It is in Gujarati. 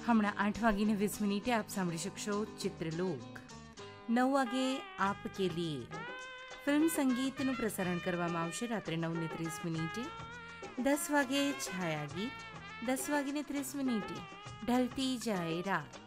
હમણાં 8:20 આપ સાંભળી શકશો ચિત્રલોક. 9 વાગે આપ કે લીએ ફિલ્મ સંગીતનું પ્રસારણ કરવામાં આવશે રાત્રે 9:30. 10 વાગે છાયા ગીત, 10:30 ઢલતી જાય રાત.